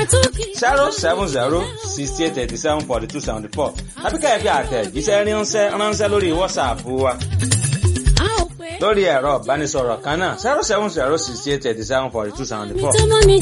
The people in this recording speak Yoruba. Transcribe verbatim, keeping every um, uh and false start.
zero seven zero sixty eight eighty seven forty two seventy four tàbí ká ẹ fi àtẹ̀jíṣẹ́ ránṣẹ́ ránṣẹ́ lórí WhatsApp wa lórí ẹ̀rọ ìbánisọ̀rọ̀ kan náà zero seven zero sixty eight eighty seven forty two seventy four.